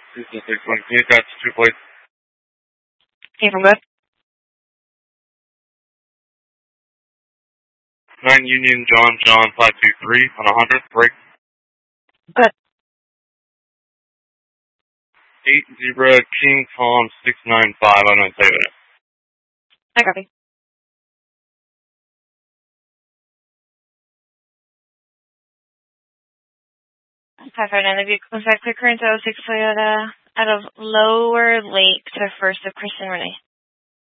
616, can you attach 2 plates? Okay, from good. 9 Union, John, 523 on 100, break. Good. 8 Zebra, King Tom, 695, I'm not saving it. I copy. 559, the vehicle in fact, the current 06 Toyota out of Lower Lake to First of Kristen Renee.